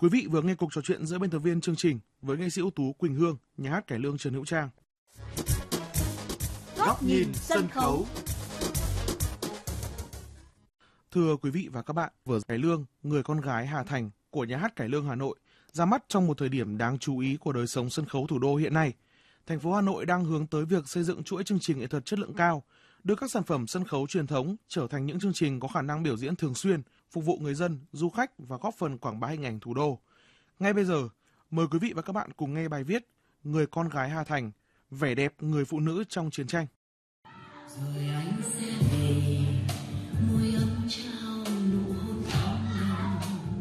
Quý vị vừa nghe cuộc trò chuyện giữa biên tập viên chương trình với nghệ sĩ ưu tú Quỳnh Hương, nhà hát cải lương Trần Hữu Trang. Góc nhìn sân khấu. Thưa quý vị và các bạn, vở cải lương Người con gái Hà Thành của nhà hát cải lương Hà Nội ra mắt trong một thời điểm đáng chú ý của đời sống sân khấu thủ đô hiện nay. Thành phố Hà Nội đang hướng tới việc xây dựng chuỗi chương trình nghệ thuật chất lượng cao, đưa các sản phẩm sân khấu truyền thống trở thành những chương trình có khả năng biểu diễn thường xuyên, phục vụ người dân, du khách và góp phần quảng bá hình ảnh thủ đô. Ngay bây giờ, mời quý vị và các bạn cùng nghe bài viết Người con gái Hà Thành, vẻ đẹp người phụ nữ trong chiến tranh. Rồi anh sẽ về, môi ấm trao nụ hôn thắm nồng.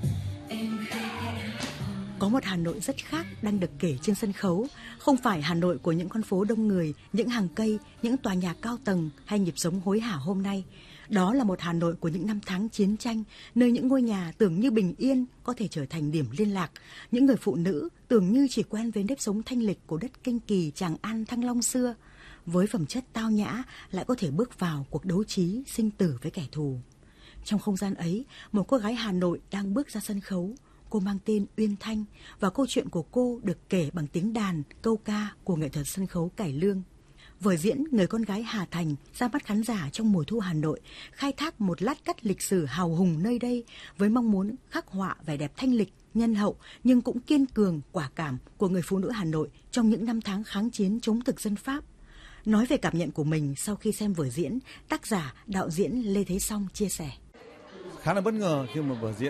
Em khẽ Có một Hà Nội rất khác đang được kể trên sân khấu, không phải Hà Nội của những con phố đông người, những hàng cây, những tòa nhà cao tầng hay nhịp sống hối hả hôm nay. Đó là một Hà Nội của những năm tháng chiến tranh, nơi những ngôi nhà tưởng như bình yên có thể trở thành điểm liên lạc. Những người phụ nữ tưởng như chỉ quen với nếp sống thanh lịch của đất Kinh Kỳ, Tràng An, Thăng Long xưa. Với phẩm chất tao nhã lại có thể bước vào cuộc đấu trí sinh tử với kẻ thù. Trong không gian ấy, một cô gái Hà Nội đang bước ra sân khấu. Cô mang tên Uyên Thanh và câu chuyện của cô được kể bằng tiếng đàn, câu ca của nghệ thuật sân khấu cải lương. Vở diễn Người con gái Hà Thành ra mắt khán giả trong mùa thu Hà Nội, khai thác một lát cắt lịch sử hào hùng nơi đây với mong muốn khắc họa vẻ đẹp thanh lịch, nhân hậu nhưng cũng kiên cường, quả cảm của người phụ nữ Hà Nội trong những năm tháng kháng chiến chống thực dân Pháp. Nói về cảm nhận của mình sau khi xem vở diễn, tác giả, đạo diễn Lê Thế Song chia sẻ. Khá là bất ngờ khi mà vở diễn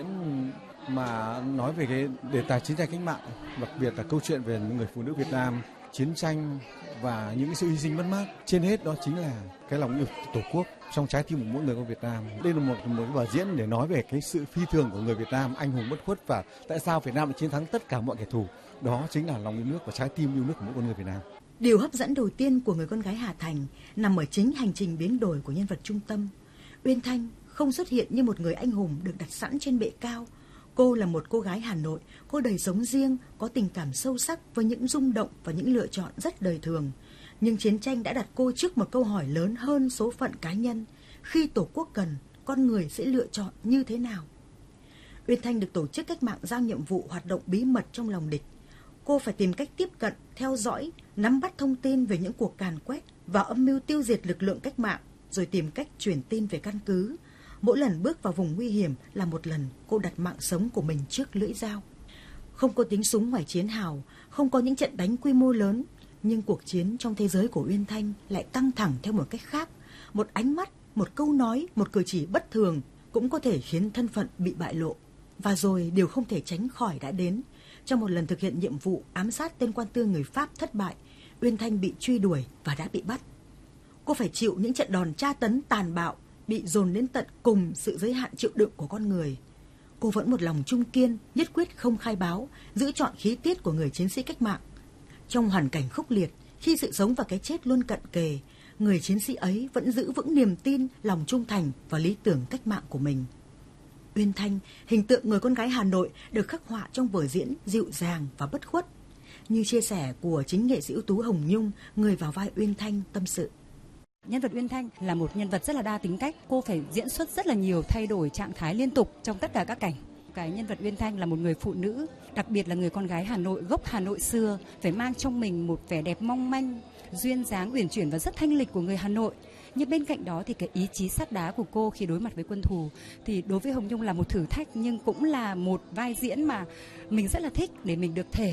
mà nói về cái đề tài chiến tranh cách mạng, đặc biệt là câu chuyện về những người phụ nữ Việt Nam, chiến tranh và những cái sự hy sinh mất mát. Trên hết đó chính là cái lòng yêu Tổ quốc trong trái tim của mỗi người con Việt Nam. Đây là một cái vở diễn để nói về cái sự phi thường của người Việt Nam, anh hùng bất khuất và tại sao Việt Nam lại chiến thắng tất cả mọi kẻ thù. Đó chính là lòng yêu nước và trái tim yêu nước của mỗi con người Việt Nam. Điều hấp dẫn đầu tiên của Người con gái Hà Thành nằm ở chính hành trình biến đổi của nhân vật trung tâm. Uyên Thanh không xuất hiện như một người anh hùng được đặt sẵn trên bệ cao. Cô là một cô gái Hà Nội, có đời sống riêng, có tình cảm sâu sắc với những rung động và những lựa chọn rất đời thường. Nhưng chiến tranh đã đặt cô trước một câu hỏi lớn hơn số phận cá nhân. Khi Tổ quốc cần, con người sẽ lựa chọn như thế nào? Uyên Thanh được tổ chức cách mạng giao nhiệm vụ hoạt động bí mật trong lòng địch. Cô phải tìm cách tiếp cận, theo dõi, nắm bắt thông tin về những cuộc càn quét và âm mưu tiêu diệt lực lượng cách mạng, rồi tìm cách truyền tin về căn cứ. Mỗi lần bước vào vùng nguy hiểm là một lần cô đặt mạng sống của mình trước lưỡi dao. Không có tiếng súng ngoài chiến hào, không có những trận đánh quy mô lớn, nhưng cuộc chiến trong thế giới của Uyên Thanh lại căng thẳng theo một cách khác. Một ánh mắt, một câu nói, một cử chỉ bất thường cũng có thể khiến thân phận bị bại lộ. Và rồi điều không thể tránh khỏi đã đến. Trong một lần thực hiện nhiệm vụ ám sát tên quan tương người Pháp thất bại, Uyên Thanh bị truy đuổi và đã bị bắt. Cô phải chịu những trận đòn tra tấn tàn bạo, bị dồn đến tận cùng sự giới hạn chịu đựng của con người. Cô vẫn một lòng trung kiên, nhất quyết không khai báo, giữ trọn khí tiết của người chiến sĩ cách mạng. Trong hoàn cảnh khốc liệt, khi sự sống và cái chết luôn cận kề, người chiến sĩ ấy vẫn giữ vững niềm tin, lòng trung thành và lý tưởng cách mạng của mình. Uyên Thanh, hình tượng người con gái Hà Nội được khắc họa trong vở diễn dịu dàng và bất khuất. Như chia sẻ của chính nghệ sĩ ưu tú Hồng Nhung, người vào vai Uyên Thanh tâm sự. Nhân vật Uyên Thanh là một nhân vật rất là đa tính cách. Cô phải diễn xuất rất là nhiều, thay đổi trạng thái liên tục trong tất cả các cảnh. Cái nhân vật Uyên Thanh là một người phụ nữ, đặc biệt là người con gái Hà Nội, gốc Hà Nội xưa, phải mang trong mình một vẻ đẹp mong manh, duyên dáng uyển chuyển và rất thanh lịch của người Hà Nội. Nhưng bên cạnh đó thì cái ý chí sắt đá của cô khi đối mặt với quân thù thì đối với Hồng Nhung là một thử thách, nhưng cũng là một vai diễn mà mình rất là thích để mình được thể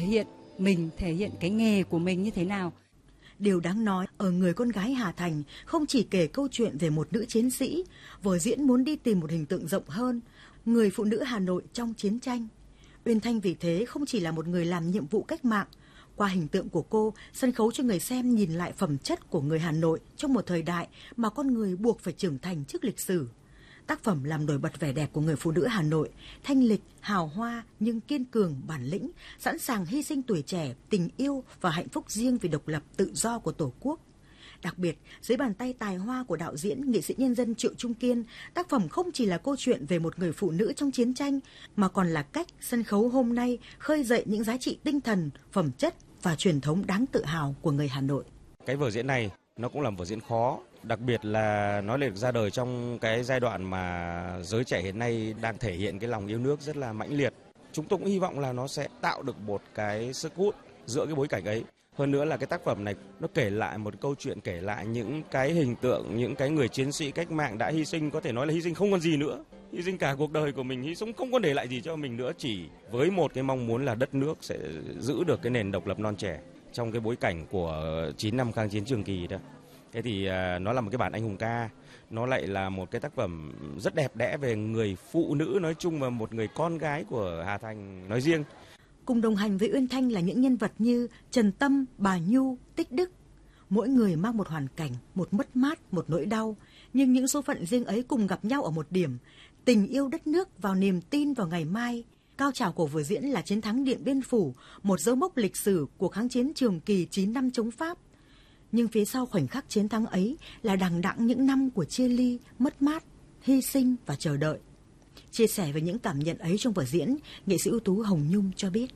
hiện cái nghề của mình như thế nào. Điều đáng nói ở Người con gái Hà Thành không chỉ kể câu chuyện về một nữ chiến sĩ, vở diễn muốn đi tìm một hình tượng rộng hơn, người phụ nữ Hà Nội trong chiến tranh. Uyên Thanh vì thế không chỉ là một người làm nhiệm vụ cách mạng. Qua hình tượng của cô, sân khấu cho người xem nhìn lại phẩm chất của người Hà Nội trong một thời đại mà con người buộc phải trưởng thành trước lịch sử. Tác phẩm làm nổi bật vẻ đẹp của người phụ nữ Hà Nội, thanh lịch, hào hoa nhưng kiên cường, bản lĩnh, sẵn sàng hy sinh tuổi trẻ, tình yêu và hạnh phúc riêng vì độc lập tự do của Tổ quốc. Đặc biệt, dưới bàn tay tài hoa của đạo diễn, nghệ sĩ nhân dân Triệu Trung Kiên, tác phẩm không chỉ là câu chuyện về một người phụ nữ trong chiến tranh, mà còn là cách sân khấu hôm nay khơi dậy những giá trị tinh thần, phẩm chất và truyền thống đáng tự hào của người Hà Nội. Cái vở diễn này nó cũng là một vở diễn khó, đặc biệt là nó được ra đời trong cái giai đoạn mà giới trẻ hiện nay đang thể hiện cái lòng yêu nước rất là mãnh liệt. Chúng tôi cũng hy vọng là nó sẽ tạo được một cái sức hút giữa cái bối cảnh ấy. Hơn nữa là cái tác phẩm này nó kể lại một câu chuyện, kể lại những cái hình tượng, những cái người chiến sĩ cách mạng đã hy sinh, có thể nói là hy sinh không còn gì nữa. Hy sinh cả cuộc đời của mình, hy sinh không còn để lại gì cho mình nữa, chỉ với một cái mong muốn là đất nước sẽ giữ được cái nền độc lập non trẻ trong cái bối cảnh của 9 năm kháng chiến trường kỳ đó. Thế thì nó là một cái bản anh hùng ca, nó lại là một cái tác phẩm rất đẹp đẽ về người phụ nữ nói chung và một người con gái của Hà Thành nói riêng. Cùng đồng hành với Uyên Thanh là những nhân vật như Trần Tâm, bà Nhu, Tích Đức. Mỗi người mang một hoàn cảnh, một mất mát, một nỗi đau. Nhưng những số phận riêng ấy cùng gặp nhau ở một điểm, tình yêu đất nước vào niềm tin vào ngày mai. Cao trào của vở diễn là chiến thắng Điện Biên Phủ, một dấu mốc lịch sử của kháng chiến trường kỳ 9 năm chống Pháp. Nhưng phía sau khoảnh khắc chiến thắng ấy là đằng đẵng những năm của chia ly, mất mát, hy sinh và chờ đợi. Chia sẻ về những cảm nhận ấy trong vở diễn, nghệ sĩ ưu tú Hồng Nhung cho biết.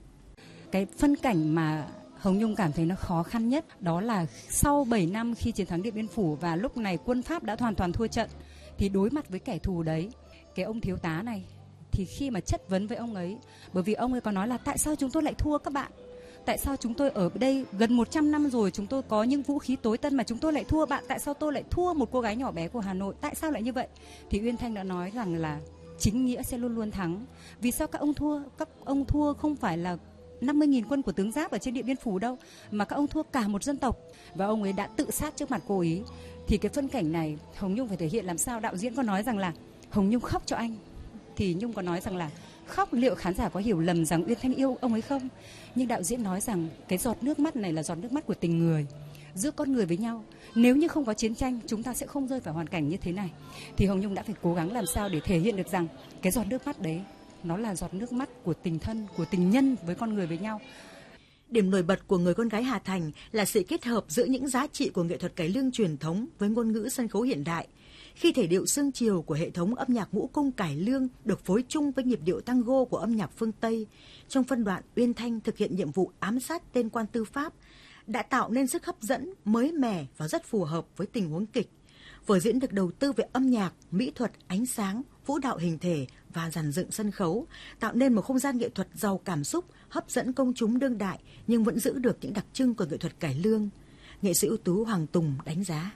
Cái phân cảnh mà Hồng Nhung cảm thấy nó khó khăn nhất đó là sau 7 năm khi chiến thắng Điện Biên Phủ và lúc này quân Pháp đã hoàn toàn thua trận, thì đối mặt với kẻ thù đấy, cái ông thiếu tá này, thì khi mà chất vấn với ông ấy, bởi vì ông ấy có nói là tại sao chúng tôi lại thua các bạn? Tại sao chúng tôi ở đây gần 100 năm rồi, chúng tôi có những vũ khí tối tân mà chúng tôi lại thua bạn? Tại sao tôi lại thua một cô gái nhỏ bé của Hà Nội? Tại sao lại như vậy? Thì Uyên Thanh đã nói rằng là chính nghĩa sẽ luôn luôn thắng. Vì sao các ông thua? Các ông thua không phải là 50.000 quân của tướng Giáp ở trên Điện Biên Phủ đâu, mà các ông thua cả một dân tộc. Và ông ấy đã tự sát trước mặt cô ấy. Thì cái phân cảnh này Hồng Nhung phải thể hiện làm sao? Đạo diễn có nói rằng là Hồng Nhung khóc cho anh, thì Nhung có nói rằng là khóc liệu khán giả có hiểu lầm rằng Uyên Thanh yêu ông ấy không? Nhưng đạo diễn nói rằng cái giọt nước mắt này là giọt nước mắt của tình người, giữa con người với nhau. Nếu như không có chiến tranh, chúng ta sẽ không rơi vào hoàn cảnh như thế này. Thì Hồng Nhung đã phải cố gắng làm sao để thể hiện được rằng cái giọt nước mắt đấy nó là giọt nước mắt của tình thân, của tình nhân với con người với nhau. Điểm nổi bật của Người con gái Hà Thành là sự kết hợp giữa những giá trị của nghệ thuật cải lương truyền thống với ngôn ngữ sân khấu hiện đại. Khi thể điệu sương chiều của hệ thống âm nhạc ngũ cung cải lương được phối chung với nhịp điệu tango của âm nhạc phương Tây, trong phân đoạn Uyên Thanh thực hiện nhiệm vụ ám sát tên quan tư Pháp, đã tạo nên sức hấp dẫn, mới mẻ và rất phù hợp với tình huống kịch. Vở diễn được đầu tư về âm nhạc, mỹ thuật, ánh sáng, vũ đạo hình thể và dàn dựng sân khấu, tạo nên một không gian nghệ thuật giàu cảm xúc, hấp dẫn công chúng đương đại nhưng vẫn giữ được những đặc trưng của nghệ thuật cải lương. Nghệ sĩ ưu tú Hoàng Tùng đánh giá.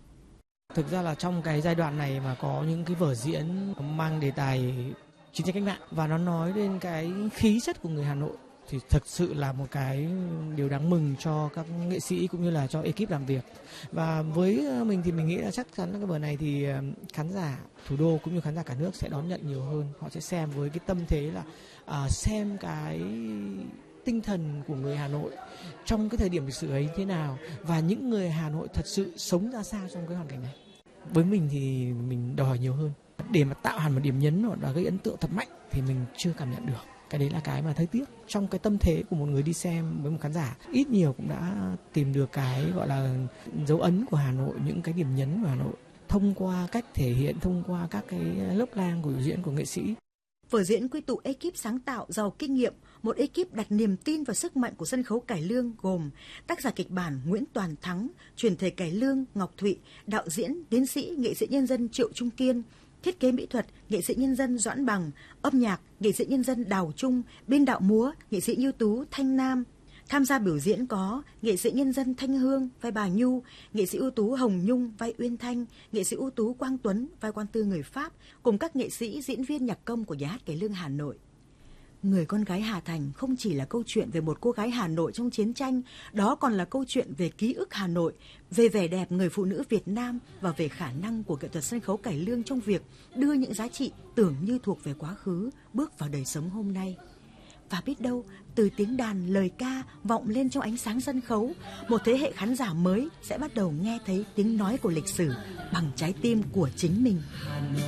Thực ra là trong cái giai đoạn này mà có những cái vở diễn mang đề tài chiến tranh cách mạng và nó nói đến cái khí chất của người Hà Nội thì thực sự là một cái điều đáng mừng cho các nghệ sĩ cũng như là cho ekip làm việc. Và với mình thì mình nghĩ là chắc chắn là cái vở này thì khán giả thủ đô cũng như khán giả cả nước sẽ đón nhận nhiều hơn. Họ sẽ xem với cái tâm thế là xem cái tinh thần của người Hà Nội trong cái thời điểm lịch sử ấy thế nào và những người Hà Nội thật sự sống ra sao trong cái hoàn cảnh này. Với mình thì mình đòi nhiều hơn. Để mà tạo hẳn một điểm nhấn hoặc là gây ấn tượng thật mạnh thì mình chưa cảm nhận được. Cái đấy là cái mà thấy tiếc. Trong cái tâm thế của một người đi xem với một khán giả, ít nhiều cũng đã tìm được cái gọi là dấu ấn của Hà Nội, những cái điểm nhấn của Hà Nội thông qua cách thể hiện, thông qua các cái lớp lang của biểu diễn của nghệ sĩ. Vở diễn quy tụ ekip sáng tạo giàu kinh nghiệm, một ekip đặt niềm tin vào sức mạnh của sân khấu cải lương gồm tác giả kịch bản Nguyễn Toàn Thắng, truyền thể cải lương Ngọc Thụy, đạo diễn, tiến sĩ, nghệ sĩ nhân dân Triệu Trung Kiên, thiết kế mỹ thuật, nghệ sĩ nhân dân Doãn Bằng, âm nhạc, nghệ sĩ nhân dân Đào Trung, biên đạo múa, nghệ sĩ ưu tú Thanh Nam. Tham gia biểu diễn có nghệ sĩ nhân dân Thanh Hương vai bà Nhu, nghệ sĩ ưu tú Hồng Nhung vai Uyên Thanh, nghệ sĩ ưu tú Quang Tuấn vai quan tư người Pháp, cùng các nghệ sĩ diễn viên nhạc công của Nhà hát Cải lương Hà Nội. Người con gái Hà Thành không chỉ là câu chuyện về một cô gái Hà Nội trong chiến tranh, đó còn là câu chuyện về ký ức Hà Nội, về vẻ đẹp người phụ nữ Việt Nam và về khả năng của nghệ thuật sân khấu cải lương trong việc đưa những giá trị tưởng như thuộc về quá khứ bước vào đời sống hôm nay. Và biết đâu, từ tiếng đàn, lời ca vọng lên trong ánh sáng sân khấu, một thế hệ khán giả mới sẽ bắt đầu nghe thấy tiếng nói của lịch sử bằng trái tim của chính mình.